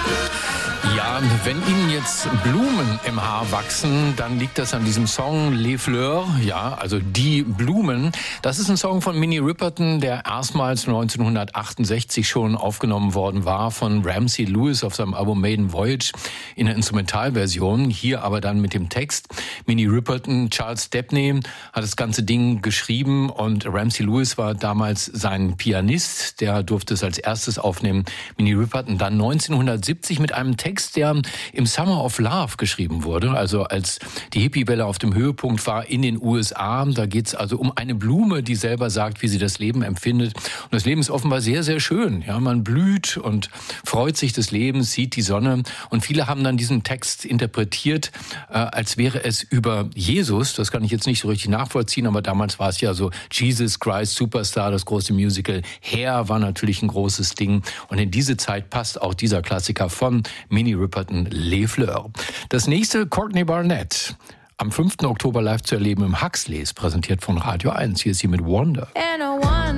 Ja, wenn Ihnen jetzt Blumen im Haar wachsen, dann liegt das an diesem Song Les Fleurs, ja, also die Blumen. Das ist ein Song von Minnie Riperton, der erstmals 1968 schon aufgenommen worden war von Ramsey Lewis auf seinem Album Maiden Voyage in der Instrumentalversion, hier aber dann mit dem Text. Minnie Riperton, Charles Stepney hat das ganze Ding geschrieben und Ramsey Lewis war damals sein Pianist, der durfte es als erstes aufnehmen. Minnie Riperton dann 1970 mit einem Text, der im Summer of Love geschrieben wurde, also als die Hippie-Welle auf dem Höhepunkt war in den USA. Da geht es also um eine Blume, die selber sagt, wie sie das Leben empfindet. Und das Leben ist offenbar sehr, sehr schön. Ja, man blüht und freut sich des Lebens, sieht die Sonne. Und viele haben dann diesen Text interpretiert, als wäre es über Jesus. Das kann ich jetzt nicht so richtig nachvollziehen, aber damals war es ja so Jesus Christ Superstar, das große Musical. Hair war natürlich ein großes Ding. Und in diese Zeit passt auch dieser Klassiker von Minnie Riperton, Les Fleurs. Das nächste, Courtney Barnett. Am 5. Oktober live zu erleben im Huxleys, präsentiert von Radio 1. Hier ist sie mit Wonder.